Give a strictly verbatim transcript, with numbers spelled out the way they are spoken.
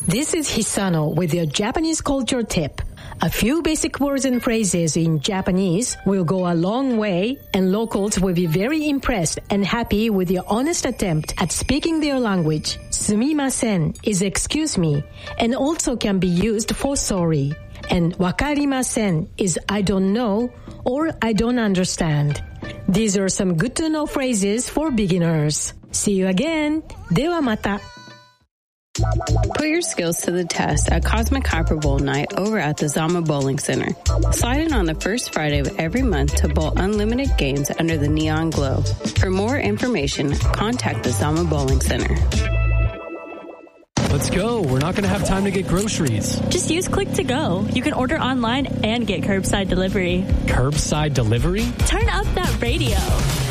This is Hisano with your Japanese culture tip. A few basic words and phrases in Japanese will go a long way, and locals will be very impressed and happy with your honest attempt at speaking their language. Sumimasen is excuse me, and also can be used for sorry. And wakarimasen is I don't know or I don't understand. These are some good to know phrases for beginners. See you again. ではまた. Put your skills to the test at Cosmic Hyper Bowl Night over at the Zama Bowling Center. Slide in on the first Friday of every month to bowl unlimited games under the neon glow. For more information, contact the Zama Bowling Center. Let's go. We're not going to have time to get groceries. Just use Click to Go. You can order online and get curbside delivery. Curbside delivery? Turn up that radio.